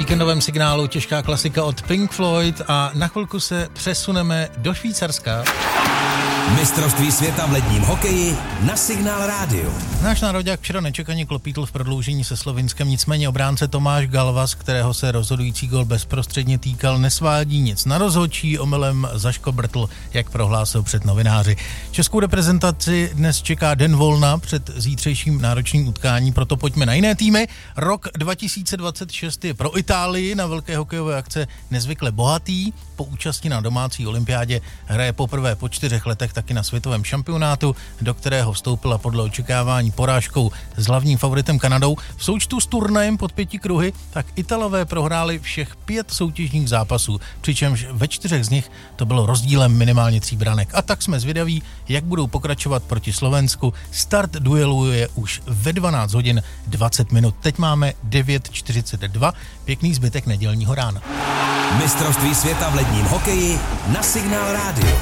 víkendovém signálu těžká klasika od Pink Floyd a na chvilku se přesuneme do Švýcarska. Mistrovství světa v ledním hokeji na Signál rádiu. Náš nároďák včera nečekaně klopítl v prodloužení se Slovinskem, nicméně obránce Tomáš Galvas, kterého se rozhodující gól bezprostředně týkal, nesvádí nic na rozhodčí, omylem zaškobrtl, jak prohlásil před novináři. Českou reprezentaci dnes čeká den volna před zítřejším náročným utkání, proto pojďme na jiné týmy. Rok 2026 je pro Itálii na velké hokejové akce nezvykle bohatý. Po účasti na domácí olympiádě hraje poprvé po 4 letech taky na světovém šampionátu, do kterého vstoupila podle očekávání porážkou s hlavním favoritem Kanadou. V součtu s turnajem pod 5 kruhy tak Italové prohráli všech 5 soutěžních zápasů, přičemž ve 4 z nich to bylo rozdílem minimálně 3 branek. A tak jsme zvědaví, jak budou pokračovat proti Slovensku. Start duelu je už ve 12 hodin 20 minut. Teď máme 9:42. Pěkný zbytek nedělního rána. Mistrovství světa v ledním hokeji na Signál rádiu.